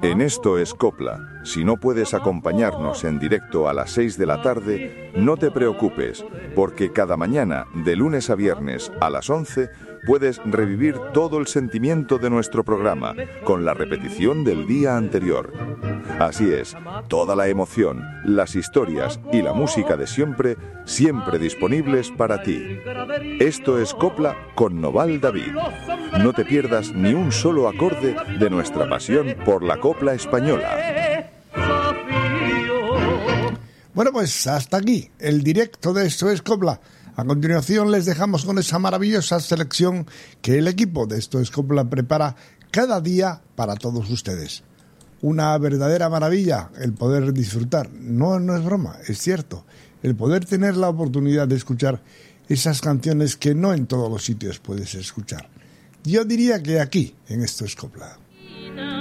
En Esto es Copla. Si no puedes acompañarnos en directo a las 6 de la tarde, no te preocupes, porque cada mañana, de lunes a viernes a las 11, puedes revivir todo el sentimiento de nuestro programa, con la repetición del día anterior. Así es, toda la emoción, las historias y la música de siempre, siempre disponibles para ti. Esto es Copla con Noval David. No te pierdas ni un solo acorde de nuestra pasión por la copla española. Bueno, pues hasta aquí el directo de Esto es Copla. A continuación les dejamos con esa maravillosa selección que el equipo de Esto es Copla prepara cada día para todos ustedes. Una verdadera maravilla el poder disfrutar. No es broma, es cierto. El poder tener la oportunidad de escuchar esas canciones que no en todos los sitios puedes escuchar. Yo diría que aquí, en Esto es Copla.